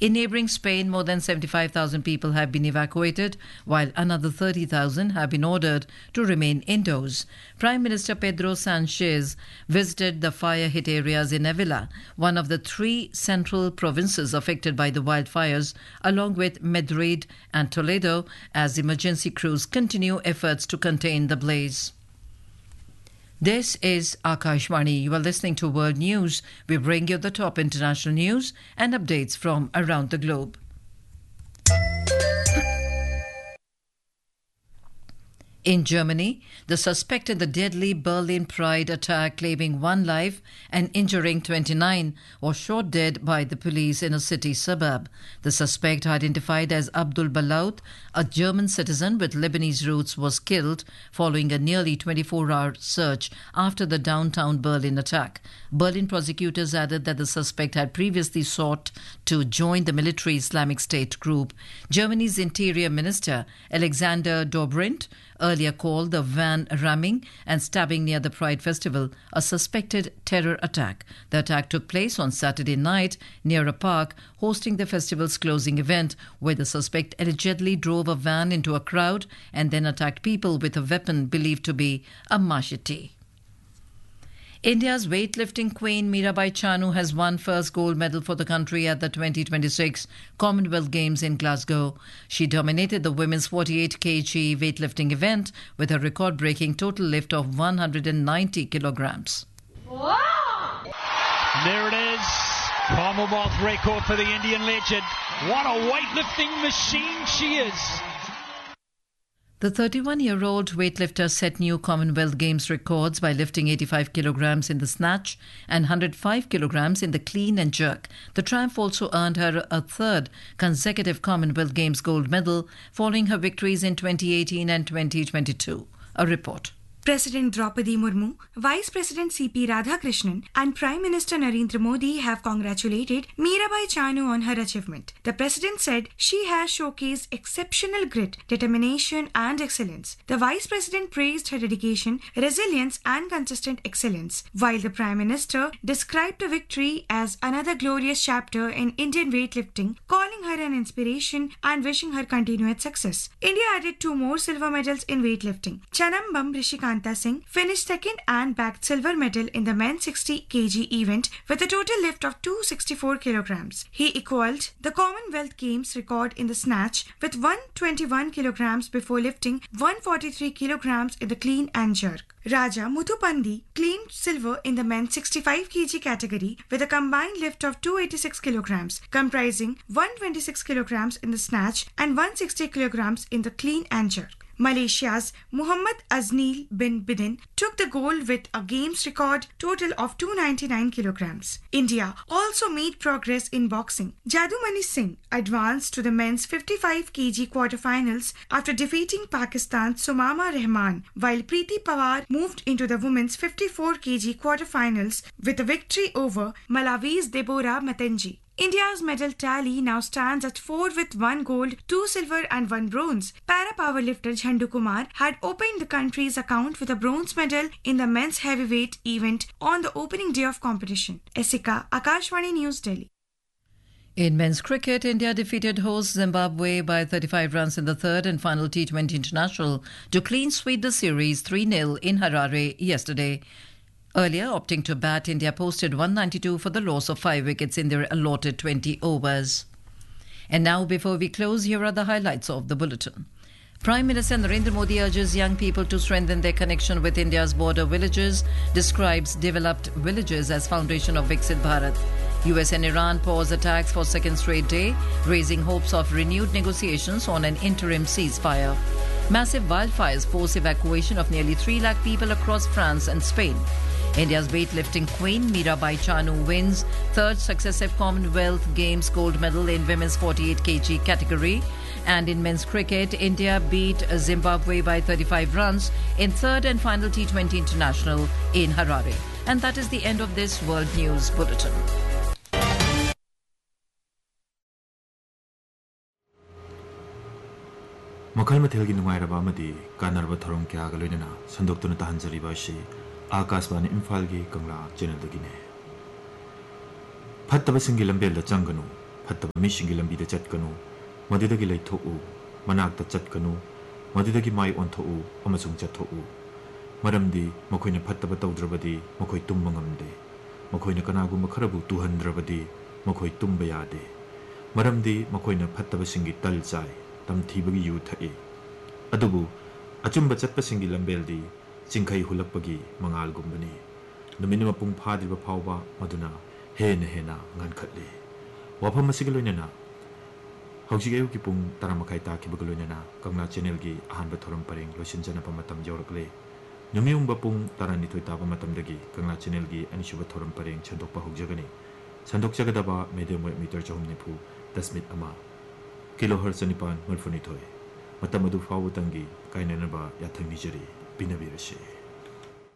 In neighbouring Spain, more than 75,000 people have been evacuated, while another 30,000 have been ordered to remain indoors. Prime Minister Pedro Sanchez visited the fire-hit areas in Avila, one of the three central provinces affected by the wildfires, along with Madrid and Toledo, as emergency crews continue efforts to contain the blaze. This is Akashvani. You are listening to World News. We bring you the top international news and updates from around the globe. In Germany, the suspect in the deadly Berlin Pride attack, claiming one life and injuring 29, was shot dead by the police in a city suburb. The suspect, identified as Abdul Balaut, a German citizen with Lebanese roots, was killed following a nearly 24-hour search after the downtown Berlin attack. Berlin prosecutors added that the suspect had previously sought to join the military Islamic State group. Germany's Interior Minister, Alexander Dobrindt, earlier called the van ramming and stabbing near the Pride Festival a suspected terror attack. The attack took place on Saturday night near a park hosting the festival's closing event, where the suspect allegedly drove a van into a crowd and then attacked people with a weapon believed to be a machete. India's weightlifting queen Mirabai Chanu has won first gold medal for the country at the 2026 Commonwealth Games in Glasgow. She dominated the women's 48 kg weightlifting event with a record-breaking total lift of 190 kilograms. Wow! There it is. Commonwealth record for the Indian legend. What a weightlifting machine she is. The 31-year-old weightlifter set new Commonwealth Games records by lifting 85 kilograms in the snatch and 105 kilograms in the clean and jerk. The triumph also earned her a third consecutive Commonwealth Games gold medal, following her victories in 2018 and 2022. A report. President Draupadi Murmu, Vice President C.P. Radhakrishnan and Prime Minister Narendra Modi have congratulated Mirabai Chanu on her achievement. The President said she has showcased exceptional grit, determination and excellence. The Vice President praised her dedication, resilience and consistent excellence, while the Prime Minister described the victory as another glorious chapter in Indian weightlifting, calling her an inspiration and wishing her continued success. India added 2 more silver medals in weightlifting. Chanambam Rishikant Singh finished second and bagged silver medal in the men's 60 kg event with a total lift of 264 kilograms. He equaled the Commonwealth Games record in the snatch with 121 kilograms before lifting 143 kilograms in the clean and jerk. Raja Muthupandi claimed silver in the men's 65 kg category with a combined lift of 286 kilograms, comprising 126 kilograms in the snatch and 160 kilograms in the clean and jerk. Malaysia's Muhammad Aznil bin Bidin took the gold with a games record total of 299 kilograms. India also made progress in boxing. Jadumani Singh advanced to the men's 55 kg quarterfinals after defeating Pakistan's Sumama Rahman, while Preeti Pawar moved into the women's 54 kg quarterfinals with a victory over Malawi's Deborah Matenji. India's medal tally now stands at 4 with 1 gold, 2 silver and 1 bronze. Para-powerlifter Jhandu Kumar had opened the country's account with a bronze medal in the men's heavyweight event on the opening day of competition. Esika, Akashvani News, Delhi. In men's cricket, India defeated host Zimbabwe by 35 runs in the third and final T20 International to clean sweep the series 3-0 in Harare yesterday. Earlier, opting to bat, India posted 192 for the loss of 5 wickets in their allotted 20 overs. And now, before we close, here are the highlights of the bulletin. Prime Minister Narendra Modi urges young people to strengthen their connection with India's border villages, describes developed villages as foundation of Viksit Bharat. US and Iran pause attacks for second straight day, raising hopes of renewed negotiations on an interim ceasefire. Massive wildfires force evacuation of nearly 3 lakh people across France and Spain. India's weightlifting queen Mirabai Chanu wins third successive Commonwealth Games gold medal in women's 48 kg category. And in men's cricket, India beat Zimbabwe by 35 runs in third and final T20 International in Harare. And that is the end of this World News Bulletin. ꯃꯈꯜ ꯃꯊꯦꯜꯒꯤ ꯅꯨꯡꯉꯥꯏꯔꯕ ꯑꯃꯗꯤ ꯀꯥꯟꯅꯔꯕ ꯊꯧꯔꯝ ꯀꯌꯥꯒ ꯂꯣꯏꯅꯅ ꯁꯟꯗꯣꯛꯇꯨꯅ ꯇꯥꯍꯟꯖꯔꯤꯕ ꯑꯁꯤ आकाशवाणी इम्फाल की कंगला channel दगिने फत्तबसिंगी लंबेल दा चंगनु ꯐꯠꯇꯕ ꯃꯤꯁꯤꯡꯒꯤ ꯂꯝꯕꯤꯗ ꯆꯠꯀꯅꯨ ꯃꯗꯨꯗꯒꯤ ꯂꯩꯊꯣꯛꯎ ꯃꯅꯥꯛꯇ ꯆꯠꯀꯅꯨ ꯃꯗꯨꯗꯒꯤ ꯃꯥꯏ ꯑꯣꯟꯊꯣꯛꯎ ꯑꯃꯁꯨꯡ ꯆꯠꯊꯣꯛꯎ ꯃꯔꯝꯗꯤ ꯃꯈꯣꯏꯅ ꯐꯠꯇꯕ ꯇꯧꯗ꯭ꯔꯕꯗꯤ ꯃꯈꯣꯏ ꯇꯨꯝꯕ ꯉꯝꯗꯦ ꯃꯈꯣꯏꯅ ꯀꯅꯥꯒꯨꯝꯕ ꯈꯔꯕꯨ ꯇꯨꯍꯟꯗ꯭ꯔꯕꯗꯤ ꯃꯈꯣꯏ ꯇꯨꯝꯕ ꯌꯥꯗꯦ ꯃꯔꯝꯗꯤ ꯃꯈꯣꯏꯅ ꯐꯠꯇꯕꯁꯤꯡꯒꯤ ꯇꯜ ꯆꯥꯏ ꯇꯝꯊꯤꯕꯒꯤ ꯌꯨ ꯊꯛꯏ ꯑꯗꯨꯕꯨ ꯑꯆꯨꯝꯕ ꯆꯠꯄꯁꯤꯡꯒꯤ ꯂꯝꯕꯦꯜꯗꯤ ꯆꯤꯡꯈꯩ ꯍꯨꯜꯂꯛꯄꯒꯤ ꯃꯉꯥꯜꯒꯨꯝꯕꯅꯤ ꯅꯨꯃꯤꯠ ꯃꯄꯨꯡ ꯐꯥꯗ꯭ꯔꯤꯕ ꯐꯥꯎꯕ ꯃꯗꯨꯅ ꯍꯦꯟꯅ ꯉꯥꯟꯈꯠꯂꯤ ꯋꯥꯐꯝ ꯑꯁꯤꯒ ꯂꯣꯏꯅꯅ ꯍꯧꯖꯤꯛ ꯑꯌꯨꯛꯀꯤ ꯄꯨꯡ 10:30 ꯇꯥꯈꯤꯕꯒ ꯂꯣꯏꯅꯅ ꯀꯪꯂꯥ ꯆꯦꯅꯦꯜꯒꯤ ꯑꯍꯥꯟꯕ ꯊꯧꯔꯝ ꯄꯔꯦꯡ ꯂꯣꯏꯁꯤꯟꯖꯅꯕ ꯃꯇꯝ ꯌꯧꯔꯛꯂꯦ ꯅꯨꯃꯤꯠꯌꯨꯡꯕ ꯄꯨꯡ 12 ꯇꯥꯕ ꯃꯇꯝꯗꯒꯤ ꯀꯪꯂꯥ ꯆꯦꯅꯦꯜꯒꯤ ꯑꯅꯤꯁꯨꯕ ꯊꯧꯔꯝ ꯄꯔꯦꯡ ꯁꯟꯗꯣꯛꯄ ꯍꯧꯖꯒꯅꯤ ꯁꯟꯗꯣꯛꯆꯒꯗꯕ ꯃꯦꯗꯤꯌꯝ ꯋꯦꯕ ꯃꯤꯇꯔ 490.1 ꯀꯤꯂꯣꯍꯔꯠꯖ 932 ꯃꯇꯝ ꯑꯗꯨ ꯐꯥꯎꯕꯇꯪꯒꯤ ꯀꯥꯏꯅꯅꯕ ꯌꯥꯊꯪ ꯅꯤꯖꯔꯤ ꯄꯤꯅꯕꯤꯔꯁꯤ